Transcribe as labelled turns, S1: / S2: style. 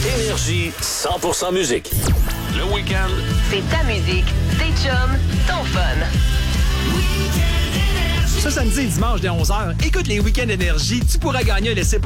S1: Énergie 100% musique. Le week-end,
S2: C'est ta musique, tes chums, ton fun.
S3: Ce samedi et dimanche dès 11h, écoute les Week-ends Énergie. Tu pourras gagner un laissez